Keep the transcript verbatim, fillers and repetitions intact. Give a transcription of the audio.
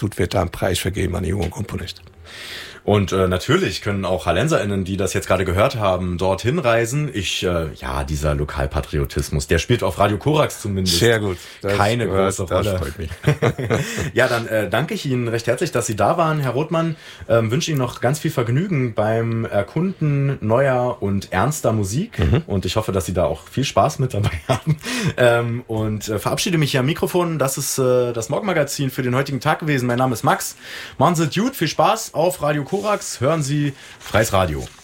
dort wird da ein Preis vergeben an die jungen Komponisten. Und äh, natürlich können auch HallenserInnen, die das jetzt gerade gehört haben, dorthin reisen. Ich, äh, ja, dieser Lokalpatriotismus, der spielt auf Radio Korax zumindest. Sehr gut. Das keine gehört, große Rolle. Das freut mich. Ja, dann äh, danke ich Ihnen recht herzlich, dass Sie da waren, Herr Rothmann. Ähm, wünsche Ihnen noch ganz viel Vergnügen beim Erkunden neuer und ernster Musik. Mhm. Und ich hoffe, dass Sie da auch viel Spaß mit dabei haben. Ähm, und äh, verabschiede mich hier am Mikrofon. Das ist äh, das Morgenmagazin für den heutigen Tag gewesen. Mein Name ist Max. Machen Sie es gut, viel Spaß auf Radio Korax. Hören Sie Freies Radio.